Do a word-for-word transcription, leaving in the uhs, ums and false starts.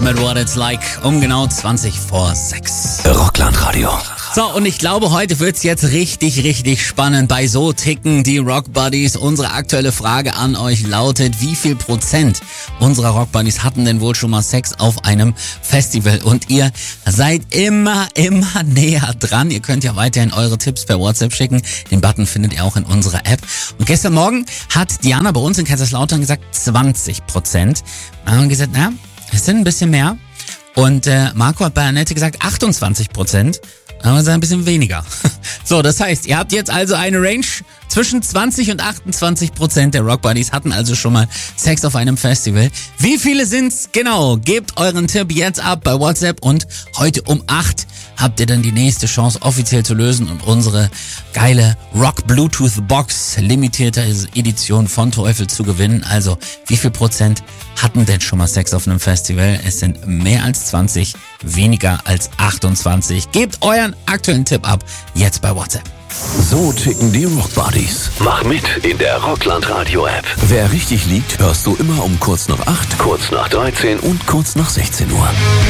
mit What It's Like um genau zwanzig vor sechs. Rockland-Radio. So, und ich glaube, heute wird's jetzt richtig, richtig spannend. Bei So ticken die Rock Buddies. Unsere aktuelle Frage an euch lautet, wie viel Prozent unserer Rock Buddies hatten denn wohl schon mal Sex auf einem Festival? Und ihr seid immer, immer näher dran. Ihr könnt ja weiterhin eure Tipps per WhatsApp schicken. Den Button findet ihr auch in unserer App. Und gestern Morgen hat Diana bei uns in Kaiserslautern gesagt, zwanzig Prozent. Wir haben gesagt, na, es sind ein bisschen mehr. Und äh, Marco hat bei Annette gesagt, achtundzwanzig Prozent. Aber es ist ein bisschen weniger. So, das heißt, ihr habt jetzt also eine Range zwischen zwanzig und achtundzwanzig Prozent der Rock Buddies hatten also schon mal Sex auf einem Festival. Wie viele sind's? Genau, gebt euren Tipp jetzt ab bei WhatsApp und heute um acht habt ihr dann die nächste Chance offiziell zu lösen und unsere geile Rock Bluetooth Box limitierte Edition von Teufel zu gewinnen. Also, wie viel Prozent hatten denn schon mal Sex auf einem Festival? Es sind mehr als zwanzig, weniger als achtundzwanzig. Gebt euren aktuellen Tipp ab, jetzt bei WhatsApp. So ticken die Rock Buddies. Mach mit in der Rockland-Radio-App. Wer richtig liegt, hörst du immer um kurz nach acht, Kurz nach dreizehn und kurz nach sechzehn Uhr.